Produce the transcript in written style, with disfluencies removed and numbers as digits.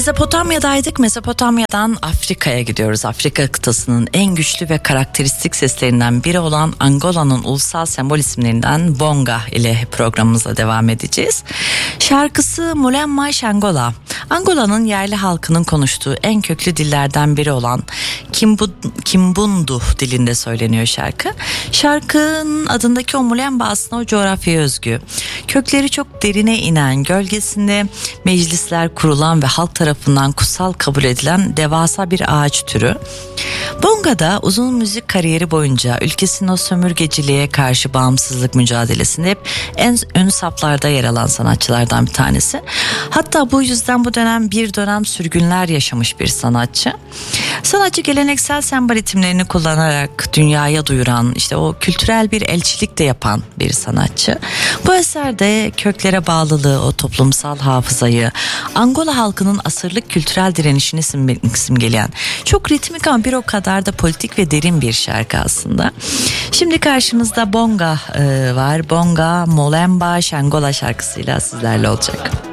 Mezopotamya'daydık. Mezopotamya'dan Afrika'ya gidiyoruz. Afrika kıtasının en güçlü ve karakteristik seslerinden biri olan Angola'nın ulusal sembol isimlerinden Bonga ile programımıza devam edeceğiz. Şarkısı Molemba Şangola. Angola'nın yerli halkının konuştuğu en köklü dillerden biri olan Kimbundu dilinde söyleniyor şarkı. Şarkının adındaki o Molemba aslında o coğrafyaya özgü. Kökleri çok derine inen, gölgesinde meclisler kurulan ve halk tarafından kutsal kabul edilen devasa bir ağaç türü. Bonga'da uzun müzik kariyeri boyunca ülkesinin o sömürgeciliğe karşı bağımsızlık mücadelesinde hep en ön saflarda yer alan sanatçılardan bir tanesi. Hatta bu yüzden bir dönem sürgünler yaşamış bir sanatçı. Sanatçı geleneksel sembol ritimlerini kullanarak dünyaya duyuran, işte o kültürel bir elçilik de yapan bir sanatçı. Bu eserde köklere bağlılığı, o toplumsal hafızayı, Angola halkının asırlık kültürel direnişini simgeleyen, çok ritmik ama bir o kadar da politik ve derin bir şarkı aslında. Şimdi karşımızda Bonga var. Bonga Molemba Şangola şarkısıyla sizlerle olacak.